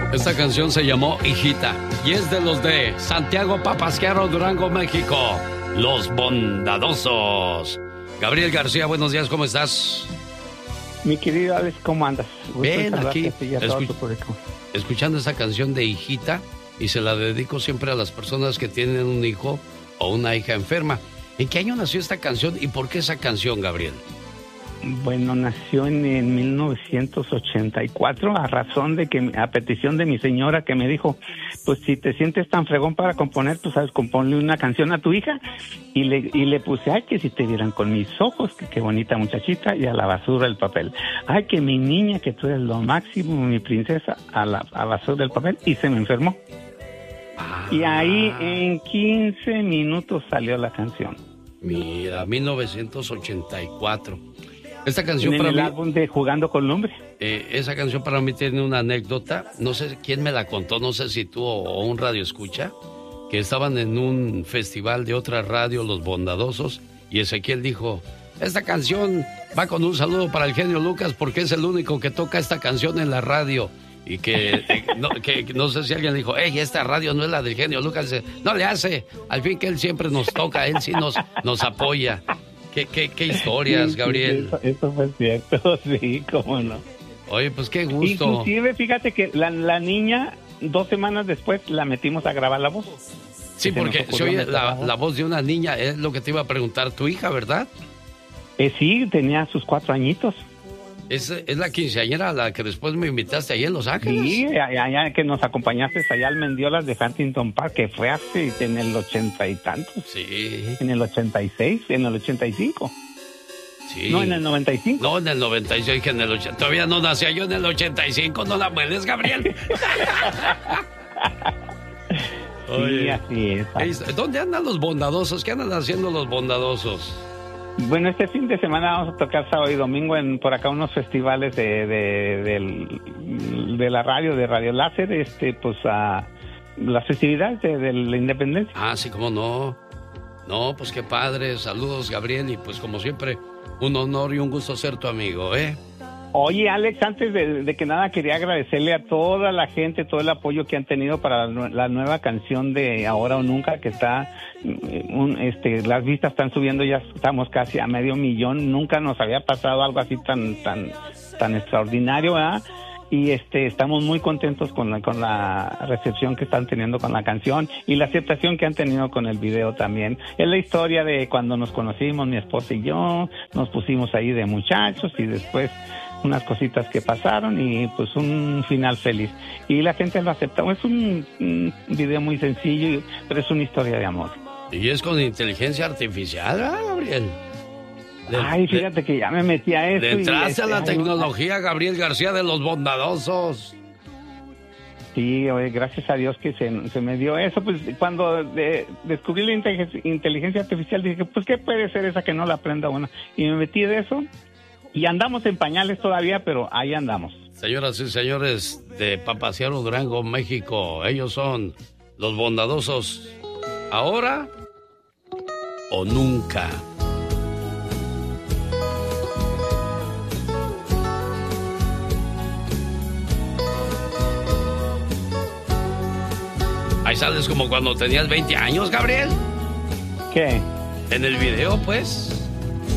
Esta canción se llamó Hijita y es de los de Santiago Papasquiaro, Durango, México. Los Bondadosos. Gabriel García, buenos días, ¿cómo estás? Mi querido Alex, ¿cómo andas? Bien, aquí escuchando esta canción de Hijita, y se la dedico siempre a las personas que tienen un hijo o una hija enferma. ¿En qué año nació esta canción y por qué esa canción, Gabriel? Bueno, nació en 1984 a petición de mi señora, que me dijo, pues si te sientes tan fregón para componer, tú sabes, componle una canción a tu hija. Y le puse, ay, que si te vieran con mis ojos, que qué bonita muchachita, y a la basura el papel. Ay, que mi niña, que tú eres lo máximo, mi princesa, a la basura el papel, y se me enfermó. Y ahí en 15 minutos salió la canción. Mira, 1984. Esta canción en para el mí, álbum de Jugando con Lumbre. Esa canción para mí tiene una anécdota. No sé quién me la contó, no sé si tú o un radio escucha, que estaban en un festival de otra radio, Los Bondadosos, y Ezequiel dijo, esta canción va con un saludo para el genio Lucas porque es el único que toca esta canción en la radio. Y que no sé si alguien dijo, esta radio no es la del genio Lucas. Dice, no le hace, al fin que él siempre nos toca, él sí nos apoya. ¿Qué historias, Gabriel? Eso fue cierto, sí, cómo no. Oye, pues qué gusto. Inclusive, fíjate que la niña, 2 semanas después, la metimos a grabar la voz. Sí, porque se oye la voz de una niña, es lo que te iba a preguntar, tu hija, ¿verdad? Sí, tenía sus 4 añitos. ¿Es la quinceañera a la que después me invitaste allá en Los Ángeles? Sí, allá que nos acompañaste allá al Mendiolas de Huntington Park, que fue hace en el 80 y tantos. Sí. En el 86, en el 85. Sí. No, en el 95. No, en el 96, que en el 80. Todavía no nacía yo en el 85, no la mueles, Gabriel. Sí, así es. ¿Dónde andan los bondadosos? ¿Qué andan haciendo los bondadosos? Bueno, este fin de semana vamos a tocar sábado y domingo por acá unos festivales de la radio, de Radio Láser, pues a las festividades de la independencia. Ah, sí, cómo no. No, pues qué padre. Saludos, Gabriel, y pues como siempre, un honor y un gusto ser tu amigo, ¿eh? Oye, Alex, antes de que nada quería agradecerle a toda la gente, todo el apoyo que han tenido para la nueva canción de Ahora o Nunca, que está, las vistas están subiendo, ya estamos casi a 500,000. Nunca nos había pasado algo así tan extraordinario, ¿verdad? Y estamos muy contentos con la recepción que están teniendo con la canción y la aceptación que han tenido con el video también. Es la historia de cuando nos conocimos, mi esposa y yo, nos pusimos ahí de muchachos y después unas cositas que pasaron y pues un final feliz. Y la gente lo acepta. Es un video muy sencillo, pero es una historia de amor. Y es con inteligencia artificial, ¿verdad, Gabriel? Ay, fíjate que ya me metí a eso. Le entraste a la tecnología, Gabriel García, de los bondadosos. Sí, oye, gracias a Dios que se me dio eso. Pues cuando descubrí la inteligencia artificial dije, pues ¿qué puede ser esa que no la aprenda uno? Y me metí de eso. Y andamos en pañales todavía, pero ahí andamos. Señoras y señores de Papasquiaro, Durango, México, ellos son los bondadosos. ¿Ahora o nunca? Ahí sales como cuando tenías 20 años, Gabriel. ¿Qué? En el video, pues.